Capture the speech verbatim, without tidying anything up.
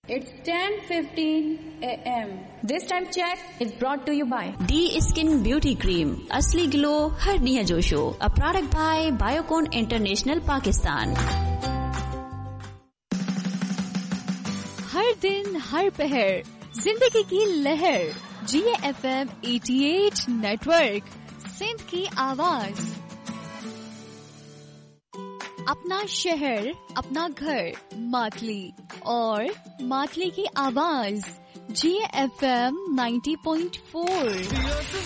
It's ten fifteen a m This time check is brought to you by D Skin Beauty Cream. असली glow हर निया जोशो. A product by Biocon International Pakistan. हर दिन हर पहर जिंदगी की लहर. जी F M अठासी network, Sindh की आवाज. अपना शहर, अपना घर, मातली और मातली की आवाज. जी F M ninety point four.